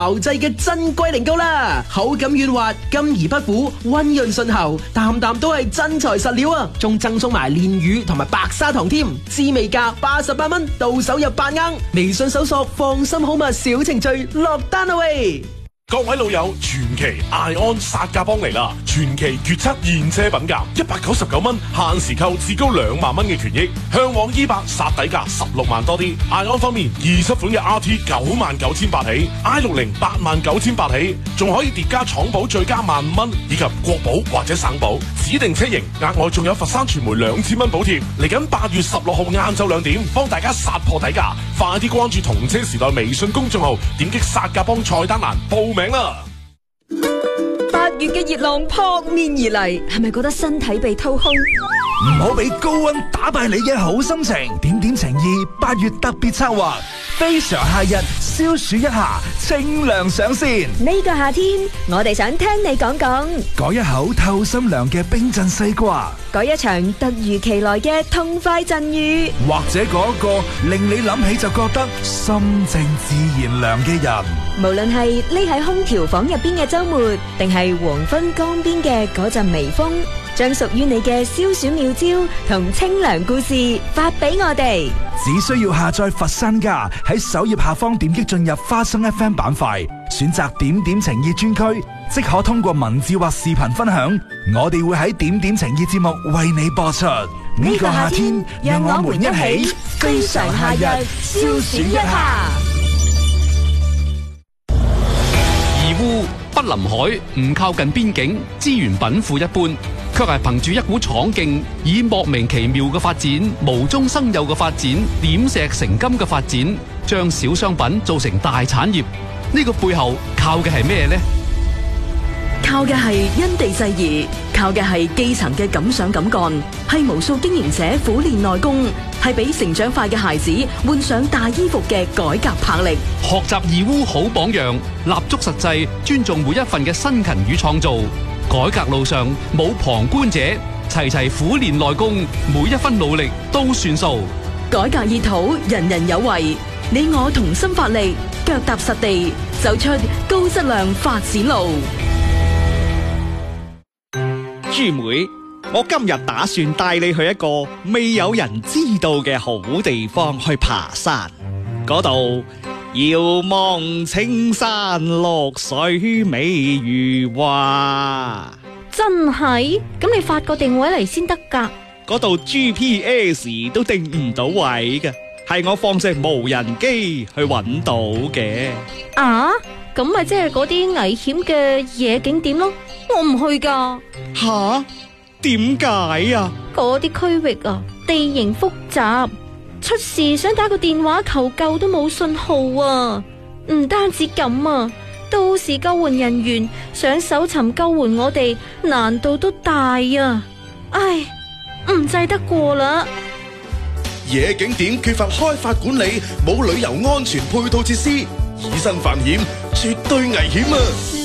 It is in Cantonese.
熬製嘅真龜苓膏啦，口感軟滑，甘而不苦，溫潤順喉，啖啖都係真材實料啊！仲贈送埋煉乳同埋白砂糖添，滋味價88蚊，到手入8盎。微信搜索放心好物小程序落單啦喂！ 各位老友，傳奇艾安殺價幫嚟啦！傳奇決測現車品價199蚊，限時購至高2萬蚊嘅權益，向往E8殺底價16萬多啲。艾安方面，27款嘅 RT 99,800起，i60 89,800起，仲可以疊加廠保最加15000蚊，以及國保或者省保指定車型，額外仲有佛山傳媒2000蚊補貼。嚟緊8月16號晏晝2點，幫大家殺破底價，快啲關注同車時代微信公眾號，點擊殺價幫菜單欄報名。 8月嘅熱浪撲面而嚟，係咪覺得身體被掏空？ 唔好俾高溫打敗你嘅好心情。點點情意8月特別策劃，非常夏日消暑一下，清涼上線。 呢個夏天，我哋想聽你講講， 改一口透心涼嘅冰鎮西瓜， 改一場突如其來嘅痛快陣雨， 或者嗰一個令你諗起就覺得心靜自然涼嘅人。 無論係匿喺空調房入邊嘅周末，定係黃昏江邊嘅嗰陣微風，將屬於你嘅消暑妙招同清涼故事發俾我哋。 只需要下載佛山家，喺首頁下方點擊進入花生 FM 板塊，選擇點點情意專區，即可通過文字或視頻分享。我哋會喺點點情意節目為你播出。呢個夏天，讓我們一起非常夏日消暑一下。 義烏不臨海，唔靠近邊境，資源稟賦一般，卻係憑住一股闖勁，以莫名其妙嘅發展、無中生有嘅發展、點石成金嘅發展，將小商品做成大產業。呢個背後靠嘅係咩呢？ 靠嘅係因地制宜，靠嘅係基層嘅敢想敢幹，係無數經營者苦練內功，係俾成長快嘅孩子換上大衣服嘅改革魄力。 學習義烏好榜樣，立足實際，尊重每一份嘅辛勤與創造。改革路上冇旁觀者，齊齊苦練內功，每一分努力都算數。 改革熱土，人人有為，你我同心發力，腳踏實地，走出高質量發展路。 豬妹，我今日打算帶你去一個未有人知道嘅好地方去爬山。嗰度遙望青山綠水美如畫。 真係？咁你發個定位嚟先得㗎。 嗰度 GPS 都定唔到位㗎，係我放隻無人機去揾到嘅。 啊？咁咪即係嗰啲危險嘅野景點咯？我唔去㗎。 吓？點解啊？ 嗰啲區域啊，地形複雜，出事想打個電話求救都冇信號啊！唔單止咁啊，到時救援人員想搜尋救援我哋，難度都大啊！唉，唔制得過啦。 野景點缺乏開發管理，冇旅遊安全配套設施，以身犯險，絕對危險啊！